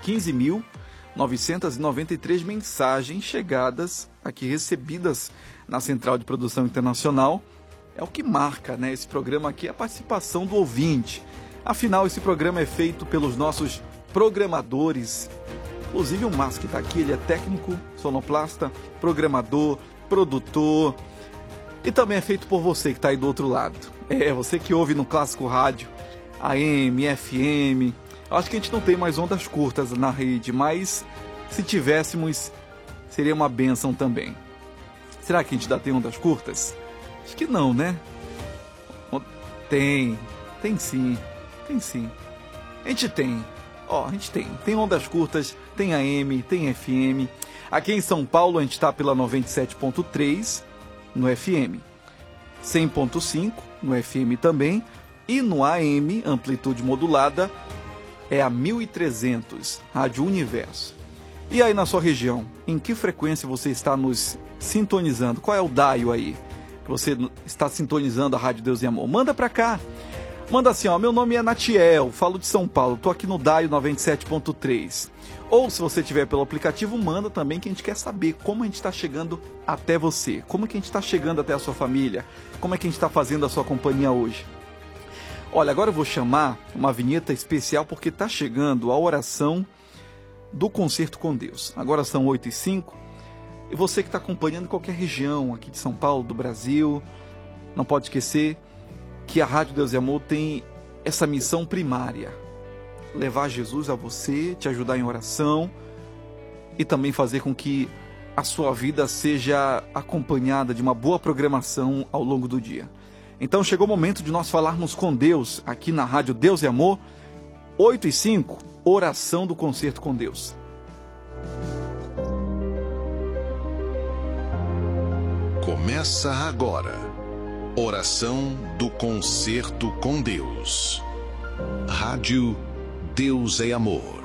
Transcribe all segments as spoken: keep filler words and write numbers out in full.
quinze mil novecentas e noventa e três mensagens chegadas aqui, recebidas na Central de Produção Internacional. É o que marca, né, esse programa aqui, a participação do ouvinte. Afinal, esse programa é feito pelos nossos programadores. Inclusive o Márcio que está aqui, ele é técnico, sonoplasta, programador, produtor. E também é feito por você que está aí do outro lado. É, você que ouve no Clássico Rádio, A M, F M. Acho que a gente não tem mais ondas curtas na rede, mas se tivéssemos, seria uma bênção também. Será que a gente ainda tem ondas curtas? Acho que não, né? Tem, tem sim, tem sim. A gente tem, ó, a gente tem. Tem ondas curtas, tem A M, tem F M. Aqui em São Paulo a gente está pela noventa e sete ponto três no F M, cem ponto cinco no F M também, e no A M, amplitude modulada, é a mil e trezentos, Rádio Universo. E aí na sua região, em que frequência você está nos sintonizando? Qual é o dial aí que você está sintonizando a Rádio Deus e Amor? Manda pra cá. Manda assim, ó, meu nome é Natiel, falo de São Paulo, tô aqui no dial noventa e sete ponto três. Ou se você tiver pelo aplicativo, manda também, que a gente quer saber como a gente está chegando até você. Como que a gente está chegando até a sua família? Como é que a gente está fazendo a sua companhia hoje? Olha, agora eu vou chamar uma vinheta especial porque está chegando a oração do Concerto com Deus. Agora são oito e cinco. E você que está acompanhando em qualquer região aqui de São Paulo, do Brasil, não pode esquecer que a Rádio Deus e Amor tem essa missão primária: levar Jesus a você, te ajudar em oração e também fazer com que a sua vida seja acompanhada de uma boa programação ao longo do dia. Então chegou o momento de nós falarmos com Deus aqui na Rádio Deus e Amor. Oito e cinco, oração do Concerto com Deus. Começa agora, oração do Concerto com Deus. Rádio Deus é Amor.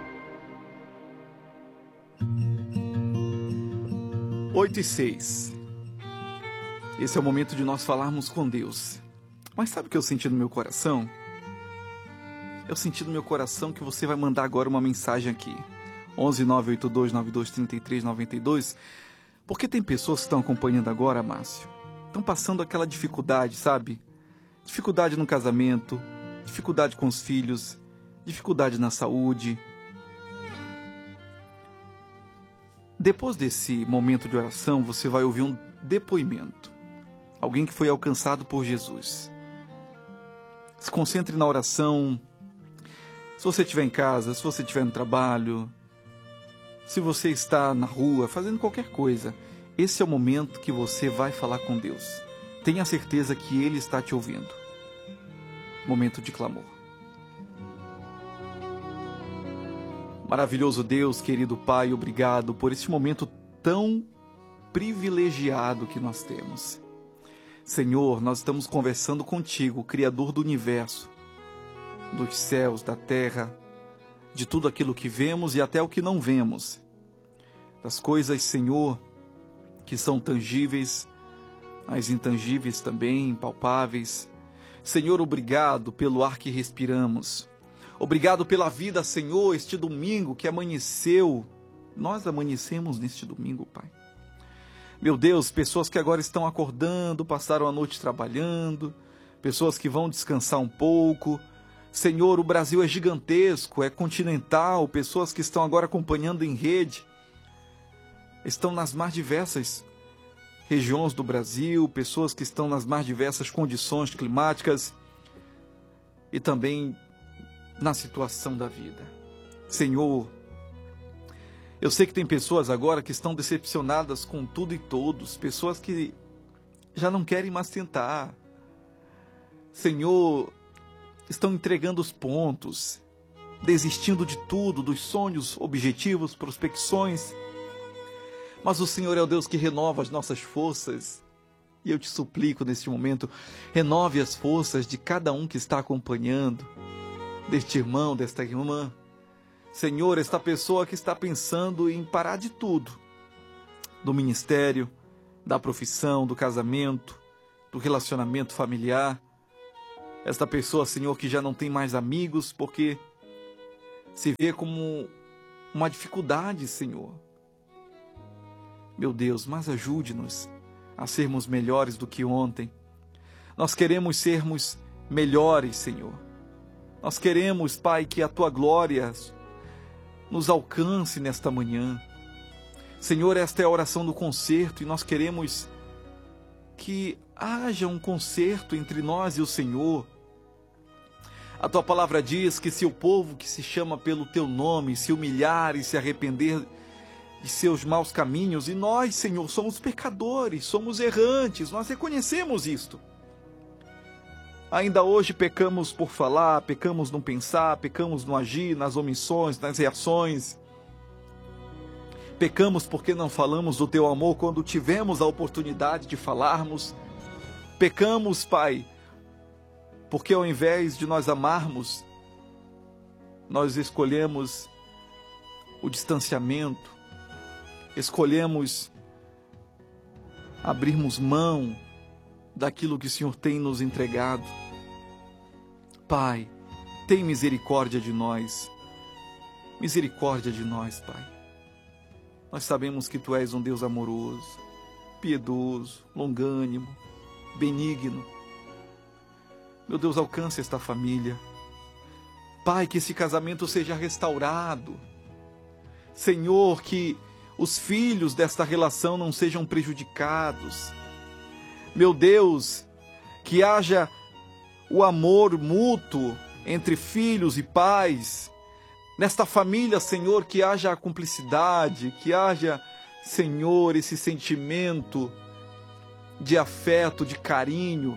oito e seis. Esse é o momento de nós falarmos com Deus. Mas sabe o que eu senti no meu coração? Eu senti no meu coração que você vai mandar agora uma mensagem aqui. onze nove oito dois nove dois três três nove dois. Porque tem pessoas que estão acompanhando agora, Márcio, estão passando aquela dificuldade, sabe? Dificuldade no casamento, dificuldade com os filhos, dificuldade na saúde. Depois desse momento de oração, você vai ouvir um depoimento. Alguém que foi alcançado por Jesus. Se concentre na oração. Se você estiver em casa, se você estiver no trabalho, se você está na rua, fazendo qualquer coisa, esse é o momento que você vai falar com Deus. Tenha certeza que Ele está te ouvindo. Momento de clamor. Maravilhoso Deus, querido Pai, obrigado por este momento tão privilegiado que nós temos. Senhor, nós estamos conversando contigo, Criador do universo, dos céus, da terra, de tudo aquilo que vemos e até o que não vemos. Das coisas, Senhor, que são tangíveis, as intangíveis também, impalpáveis. Senhor, obrigado pelo ar que respiramos. Obrigado pela vida, Senhor, este domingo que amanheceu. Nós amanhecemos neste domingo, Pai. Meu Deus, pessoas que agora estão acordando, passaram a noite trabalhando, pessoas que vão descansar um pouco. Senhor, o Brasil é gigantesco, é continental, pessoas que estão agora acompanhando em rede, estão nas mais diversas regiões do Brasil, pessoas que estão nas mais diversas condições climáticas e também na situação da vida. Senhor, eu sei que tem pessoas agora que estão decepcionadas com tudo e todos, pessoas que já não querem mais tentar. Senhor, estão entregando os pontos, desistindo de tudo, dos sonhos, objetivos, prospecções. Mas o Senhor é o Deus que renova as nossas forças. E eu te suplico neste momento, renove as forças de cada um que está acompanhando, deste irmão, desta irmã. Senhor, esta pessoa que está pensando em parar de tudo, do ministério, da profissão, do casamento, do relacionamento familiar. Esta pessoa, Senhor, que já não tem mais amigos, porque se vê como uma dificuldade, Senhor. Meu Deus, mas ajude-nos a sermos melhores do que ontem. Nós queremos sermos melhores, Senhor. Nós queremos, Pai, que a Tua glória nos alcance nesta manhã. Senhor, esta é a oração do concerto e nós queremos que haja um concerto entre nós e o Senhor. A Tua palavra diz que se o povo que se chama pelo Teu nome se humilhar e se arrepender de seus maus caminhos, e nós, Senhor, somos pecadores, somos errantes, nós reconhecemos isto. Ainda hoje pecamos por falar, pecamos no pensar, pecamos no agir, nas omissões, nas reações. Pecamos porque não falamos do Teu amor quando tivemos a oportunidade de falarmos. Pecamos, Pai, porque ao invés de nós amarmos, nós escolhemos o distanciamento, escolhemos abrirmos mão daquilo que o Senhor tem nos entregado. Pai, tem misericórdia de nós, misericórdia de nós, Pai. Nós sabemos que Tu és um Deus amoroso, piedoso, longânimo, benigno. Meu Deus, alcance esta família. Pai, que esse casamento seja restaurado. Senhor, que os filhos desta relação não sejam prejudicados. Meu Deus, que haja o amor mútuo entre filhos e pais. Nesta família, Senhor, que haja a cumplicidade, que haja, Senhor, esse sentimento de afeto, de carinho.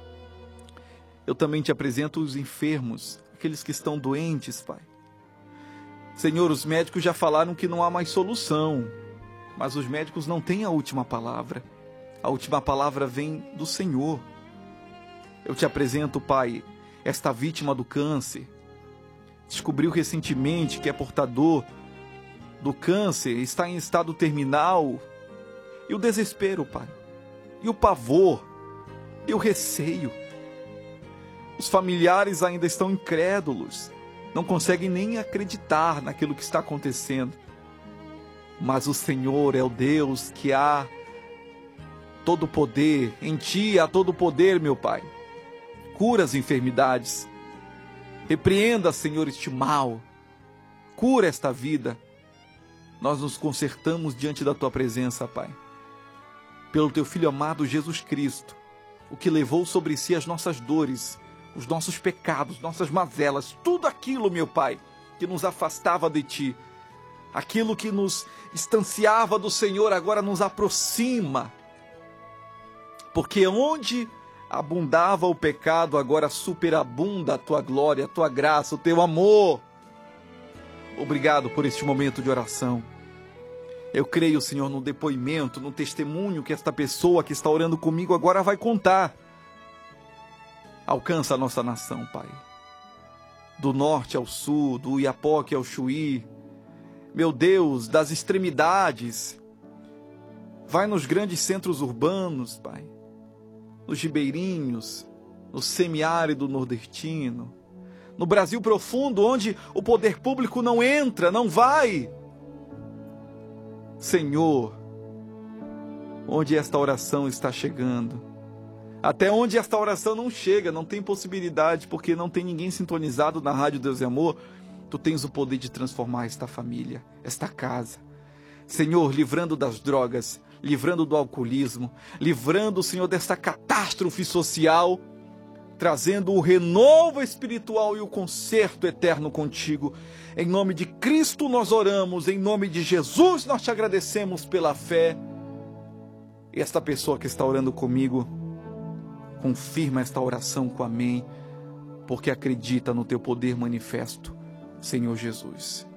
Eu também te apresento os enfermos, aqueles que estão doentes, Pai. Senhor, os médicos já falaram que não há mais solução, mas os médicos não têm a última palavra. A última palavra vem do Senhor. Eu te apresento, Pai, esta vítima do câncer. Descobriu recentemente que é portador do câncer, está em estado terminal. E o desespero, Pai, e o pavor, e o receio. Os familiares ainda estão incrédulos, não conseguem nem acreditar naquilo que está acontecendo. Mas o Senhor é o Deus que há todo o poder, em Ti há todo o poder, meu Pai. Cura as enfermidades, repreenda, Senhor, este mal, cura esta vida. Nós nos consertamos diante da Tua presença, Pai, pelo Teu Filho amado Jesus Cristo, o que levou sobre si as nossas dores, os nossos pecados, nossas mazelas, tudo aquilo, meu Pai, que nos afastava de Ti, aquilo que nos distanciava do Senhor, agora nos aproxima, porque onde abundava o pecado, agora superabunda a Tua glória, a Tua graça, o Teu amor. Obrigado por este momento de oração. Eu creio, Senhor, no depoimento, no testemunho que esta pessoa que está orando comigo agora vai contar. Alcança a nossa nação, Pai. Do norte ao sul, do Iapoque ao Chuí. Meu Deus, das extremidades. Vai nos grandes centros urbanos, Pai. Nos ribeirinhos, no semiárido nordestino. No Brasil profundo, onde o poder público não entra, não vai. Senhor, onde esta oração está chegando. Até onde esta oração não chega, não tem possibilidade, porque não tem ninguém sintonizado na Rádio Deus e Amor. Tu tens o poder de transformar esta família, esta casa. Senhor, livrando das drogas, livrando do alcoolismo, livrando, Senhor, desta catástrofe social, trazendo o renovo espiritual e o conserto eterno contigo. Em nome de Cristo nós oramos, em nome de Jesus nós te agradecemos pela fé. E esta pessoa que está orando comigo, confirma esta oração com amém, porque acredita no teu poder manifesto, Senhor Jesus.